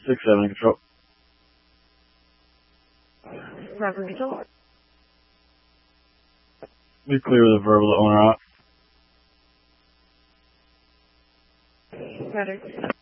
6-7 control. Robert control. We clear with a verbal to owner out. Roger.